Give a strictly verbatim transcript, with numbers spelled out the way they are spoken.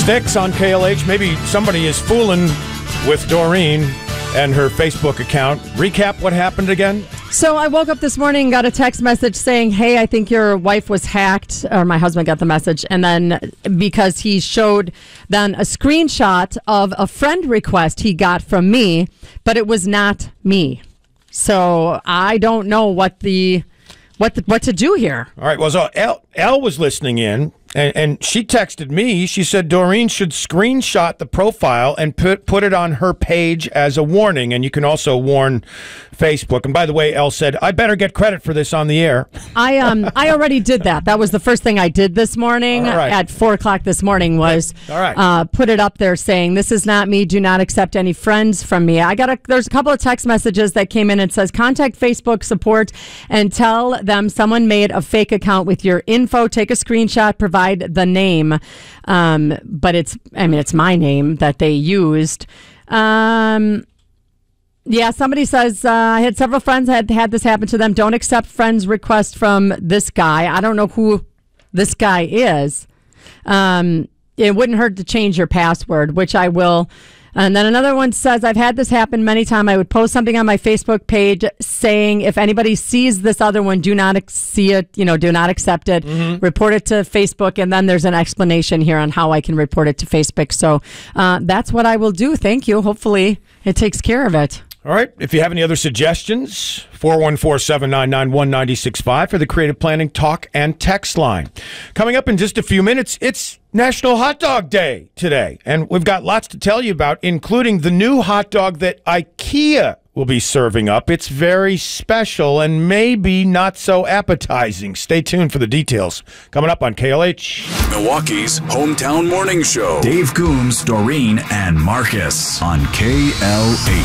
Fix on K L H. Maybe somebody is fooling with Doreen and her Facebook account. Recap what happened again. So I woke up this morning and got a text message saying, hey, I think your wife was hacked, or my husband got the message. And then because he showed then a screenshot of a friend request he got from me, but it was not me. So I don't know what the what the, what to do here. All right. Well, so Elle, Elle was listening in, and, and she texted me. She said Doreen should screenshot the profile and put put it on her page as a warning. And you can also warn Facebook. And by the way, Elle said, I better get credit for this on the air. I um I already did that. That was the first thing I did this morning right. at four o'clock this morning was All right. uh, put it up there saying, this is not me. Do not accept any friends from me. I got a, there's a couple of text messages that came in. It says, contact Facebook support and tell them someone made a fake account with your info. Take a screenshot, provide the name. Um, but it's, I mean, it's my name that they used. Um, Yeah, somebody says, uh, I had several friends that had had this happen to them. Don't accept friends' request from this guy. I don't know who this guy is. Um, it wouldn't hurt to change your password, which I will. And then another one says, I've had this happen many times. I would post something on my Facebook page saying, if anybody sees this other one, do not ex- see it, you know, do not accept it. Mm-hmm. Report it to Facebook. And then there's an explanation here on how I can report it to Facebook. So uh, that's what I will do. Thank you. Hopefully it takes care of it. All right. If you have any other suggestions, four one four, seven nine nine, one nine six five for the Creative Planning Talk and Text line. Coming up in just a few minutes, it's National Hot Dog Day today. And we've got lots to tell you about, including the new hot dog that IKEA will be serving up. It's very special and maybe not so appetizing. Stay tuned for the details. Coming up on K L H. Milwaukee's hometown morning show. Dave Coombs, Doreen, and Marcus on K L H.